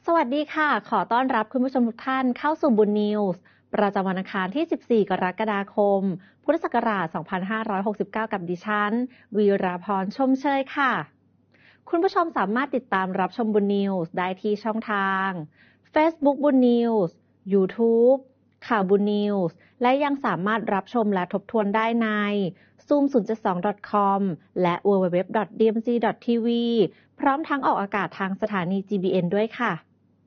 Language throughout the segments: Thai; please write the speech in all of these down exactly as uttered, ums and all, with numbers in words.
สวัสดีค่ะ ขอต้อนรับคุณผู้ชมทุกท่านเข้าสู่บุญนิวส์ประจำวันอังคารที่ สิบสี่ กรกฎาคม พุทธศักราช สองพันห้าร้อยหกสิบเก้า กับดิฉัน วีราพร ชมเชยค่ะ คุณผู้ชมสามารถติดตามรับชมบุญนิวส์ได้ที่ช่องทาง Facebook บุญนิวส์ YouTube ข่าวบุญนิวส์ และยังสามารถรับชมและทบทวนได้ใน ซูม ศูนย์ เจ็ด สอง ดอท คอม และ ดับเบิลยู ดับเบิลยู ดับเบิลยู ดอท ดี เอ็ม ซี ดอท ที วี พร้อมทั้งออกอากาศทางสถานี จี บี เอ็น ด้วยค่ะ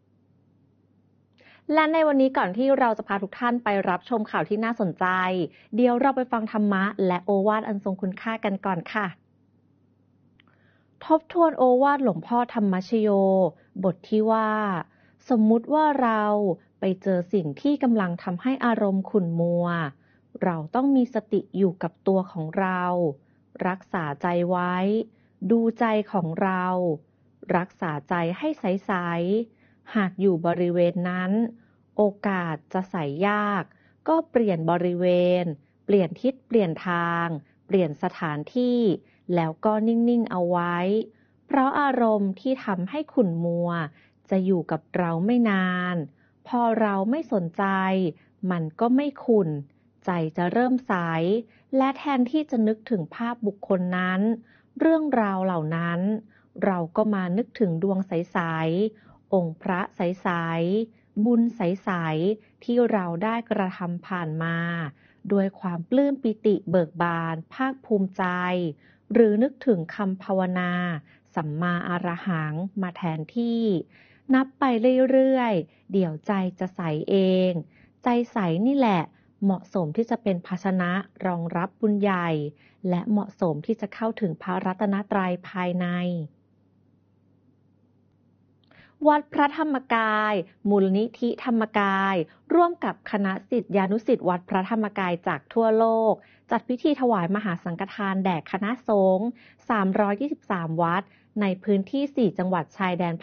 และในวันนี้ก่อนที่เราจะพาทุกท่านไปรับชมข่าวที่น่าสนใจ เดี๋ยวเราไปฟังธรรมะและโอวาทอันทรงคุณค่ากันก่อนค่ะ ทบทวนโอวาทหลวงพ่อธรรมชโย บทที่ว่า สมมุติว่าเราไปเจอสิ่งที่กำลังทำให้อารมณ์ขุ่นมัว เราต้องมีสติอยู่กับตัวของเรา รักษาใจไว้ ดูใจของเรา รักษาใจให้ใสๆหากอยู่บริเวณนั้น โอกาสจะใสยาก ก็เปลี่ยนบริเวณ เปลี่ยนทิศเปลี่ยนทาง เปลี่ยนสถานที่ แล้วก็นิ่งๆเอาไว้ เพราะอารมณ์ที่ทำให้ขุ่นมัวจะอยู่กับเราไม่นาน พอเราไม่สนใจ มันก็ไม่ขุ่น ใจจะเริ่มใส และแทนที่จะนึกถึงภาพบุคคลนั้น เรื่องราวเหล่านั้น เราก็มานึกถึงดวงใสๆ องค์พระใสๆ บุญใสๆ ที่เราได้กระทำผ่านมา ด้วยความปลื้มปิติเบิกบานภาคภูมิใจ หรือนึกถึงคำภาวนา สัมมาอรหังมาแทนที่ นับไปเรื่อยๆ เดี๋ยวใจจะใสเอง ใจใสนี่แหละเหมาะสมที่จะเป็นภาชนะรองรับบุญใหญ่ และเหมาะสมที่จะเข้าถึงพระรัตนตรัยภายใน วัดพระธรรมกาย มูลนิธิธรรมกาย ร่วมกับคณะศิษยานุศิษย์วัดพระธรรมกายจากทั่วโลก จัดพิธีถวายมหาสังฆทานแด่คณะสงฆ์ สามร้อยยี่สิบสาม วัด ในพื้นที่ สี่ จังหวัดชายแดน